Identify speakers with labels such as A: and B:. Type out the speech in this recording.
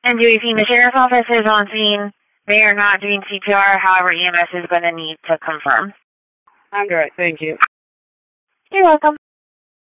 A: And Dewey FEMA Sheriff's Office is on scene. They are not doing CPR, however, EMS is going to need to confirm.
B: I'm great, thank you.
A: You're welcome.